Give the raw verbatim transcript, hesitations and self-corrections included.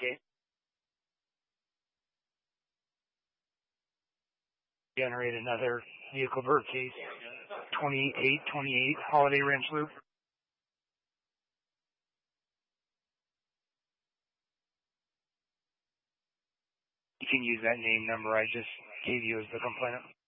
Okay. Generate another vehicle bird case. twenty-eight twenty-eight Holiday Ranch Loop. You can use that name number I just gave you as the complainant.